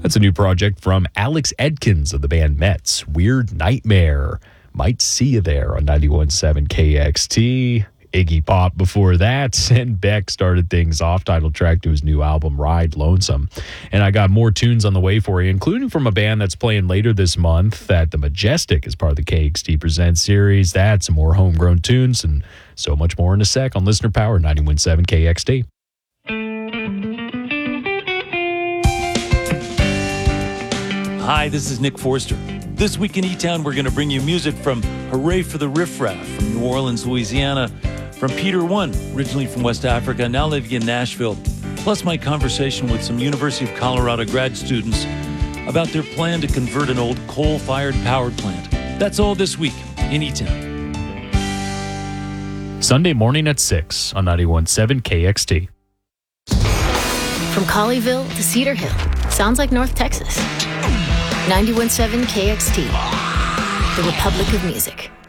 That's a new project from Alex Edkins of the band Mets, Weird Nightmare. Might see you there on 91.7 KXT. Iggy Pop before that, and Beck started things off, title track to his new album, Ride Lonesome. And I got more tunes on the way for you, including from a band that's playing later this month at the Majestic as part of the KXT Presents series. That's some more homegrown tunes and so much more in a sec on Listener Power 91.7 KXT. Hi, this is Nick Forster. This week in E-Town, we're going to bring you music from Hooray for the Riff Raff from New Orleans, Louisiana, from Peter One, originally from West Africa, now living in Nashville, plus my conversation with some University of Colorado grad students about their plan to convert an old coal-fired power plant. That's all this week in E-Town. Sunday morning at 6 on 91.7 KXT. From Colleyville to Cedar Hill, sounds like North Texas. 91.7 KXT, the Republic of Music.